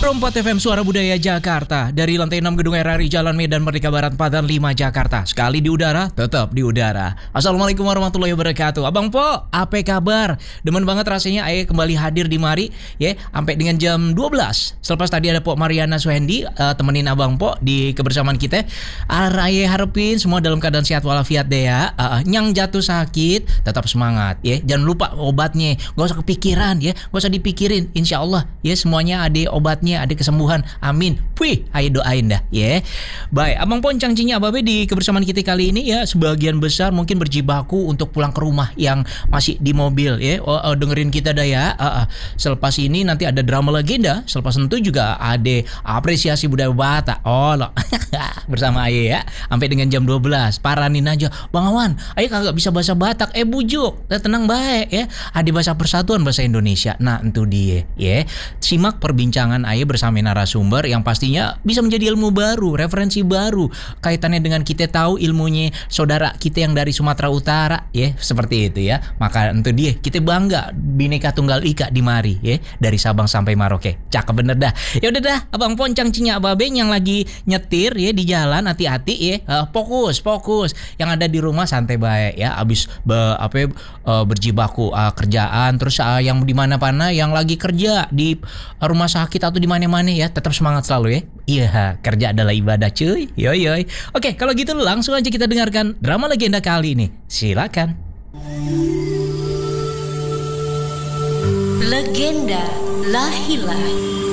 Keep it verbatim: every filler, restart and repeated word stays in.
Pro empat F M Suara Budaya Jakarta. Dari lantai enam Gedung R R I Jalan Medan Merdeka Barat empat dan lima Jakarta. Sekali di udara, tetap di udara. Assalamualaikum warahmatullahi wabarakatuh. Abang Po, apa kabar? Demen banget rasanya Aye kembali hadir di mari ya, sampai dengan jam dua belas. Selepas tadi ada Po Mariana Suhendi uh, temenin Abang Po di kebersamaan kita. Aye harapin semua dalam keadaan sehat walafiat deh ya. Uh, yang jatuh sakit tetap semangat ya. Jangan lupa obatnya. Gak usah kepikiran ya, gak usah dipikirin. Insya Allah ya semuanya ada obatnya, ada kesembuhan, amin. Wih, ayo doain dah ya. Baik, Abang Pon Cangcinya Ababe di kebersamaan kita kali ini ya, sebagian besar mungkin berjibaku untuk pulang ke rumah yang masih di mobil ya. Oh, oh, dengerin kita dah ya. Uh, uh. Selepas ini nanti ada drama legenda, selepas itu juga ada apresiasi budaya Batak. Oh loh. Bersama Aye ya, sampai dengan jam dua belas. Paranin aja, Bang Awan, Aye kagak bisa bahasa Batak. Eh bujuk, tenang baik ya. Ada bahasa persatuan bahasa Indonesia. Nah, itu dia ya. Simak perbincangan Aye bersama narasumber yang pastinya bisa menjadi ilmu baru, referensi baru kaitannya dengan kita tahu ilmunya saudara kita yang dari Sumatera Utara ya, seperti itu ya. Maka itu dia, kita bangga Bhinneka Tunggal Ika di mari ya, dari Sabang sampai Merauke. Cakep bener dah. Ya udah dah, Abang Poncang Cinya Ababe yang lagi nyetir ya di jalan, hati-hati ya. Uh, fokus, fokus. Yang ada di rumah santai baik ya. Abis be, apa uh, berjibaku uh, kerjaan, terus uh, yang di mana-mana yang lagi kerja di rumah sakit atau di mana-mana ya, tetap semangat selalu ya. Iya, kerja adalah ibadah cuy. Yoi yoi. Oke, kalau gitu langsung aja kita dengarkan drama legenda kali ini. Silakan. Legenda Lahila.